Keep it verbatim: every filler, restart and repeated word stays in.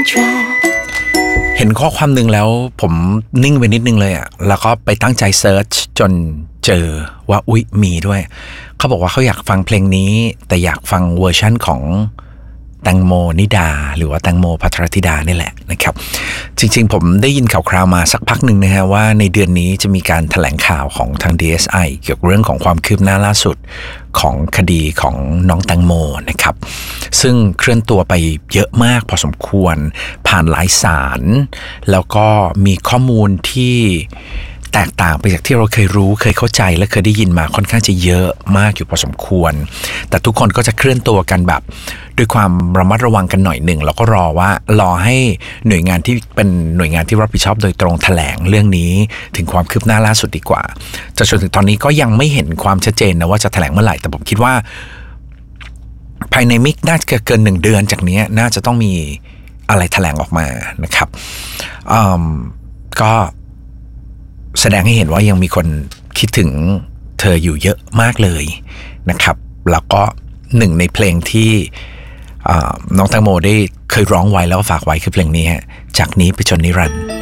เห็นข้อความนึงแล้วผมนิ่งไปนิดนึงเลยอ่ะแล้วก็ไปตั้งใจเซิร์ชจนเจอว่าอุ๊ยมีด้วยเขาบอกว่าเขาอยากฟังเพลงนี้แต่อยากฟังเวอร์ชั่นของแตงโมนิดาหรือว่าแตงโมภัทรธิดานี่แหละนะครับจริงๆผมได้ยินข่าวคราวมาสักพักหนึ่งนะฮะว่าในเดือนนี้จะมีการแถลงข่าวของทาง ดี เอส ไอ เกี่ยวกับเรื่องของความคืบหน้าล่าสุดของคดีของน้องแตงโมนะครับซึ่งเคลื่อนตัวไปเยอะมากพอสมควรผ่านหลายศาลแล้วก็มีข้อมูลที่แตกต่างไปจากที่เราเคยรู้เคยเข้าใจและเคยได้ยินมาค่อนข้างจะเยอะมากอยู่พอสมควรแต่ทุกคนก็จะเคลื่อนตัวกันแบบด้วยความระมัดระวังกันหน่อยหนึ่งแล้วก็รอว่ารอให้หน่วยงานที่เป็นหน่วยงานที่รับผิดชอบโดยตรงแถลงเรื่องนี้ถึงความคืบหน้าล่าสุดดีกว่าจนถึงตอนนี้ก็ยังไม่เห็นความชัดเจนนะว่าจะแถลงเมื่อไหร่แต่ผมคิดว่าภายในมิกน่าจะเกินหนึ่งเดือนจากนี้น่าจะต้องมีอะไรแถลงออกมานะครับก็แสดงให้เห็นว่ายังมีคนคิดถึงเธออยู่เยอะมากเลยนะครับแล้วก็หนึ่งในเพลงที่น้องแตงโมได้เคยร้องไว้แล้วฝากไว้คือเพลงนี้ฮะจากนี้ไปจนนิรันดร์